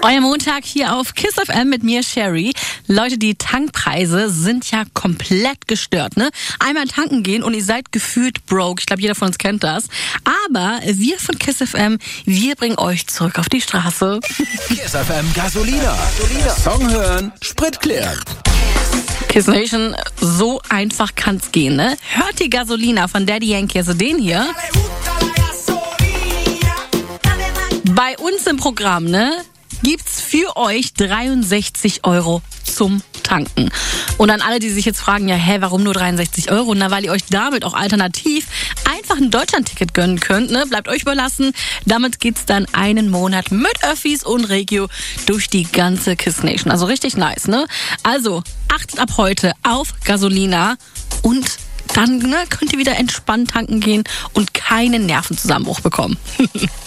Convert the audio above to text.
Euer Montag hier auf KISS FM mit mir, Sherry. Leute, die Tankpreise sind ja komplett gestört, ne? Einmal tanken gehen und ihr seid gefühlt broke. Ich glaube, jeder von uns kennt das. Aber wir von KISS FM, wir bringen euch zurück auf die Straße. KISS FM Gasolina. Song hören, Sprit klären. KISS Nation, so einfach kann's gehen, ne? Hört die Gasolina von Daddy Yankee, also den hier. Bei uns im Programm, ne, gibt's für euch 63 € zum Tanken. Und an alle, die sich jetzt fragen, ja, warum nur 63 €? Na, weil ihr euch damit auch alternativ einfach ein Deutschlandticket gönnen könnt, ne? Bleibt euch überlassen. Damit geht's dann einen Monat mit Öffis und Regio durch die ganze KISS Nation. Also richtig nice, ne? Also, achtet ab heute auf Gasolina und dann könnt ihr wieder entspannt tanken gehen und keinen Nervenzusammenbruch bekommen.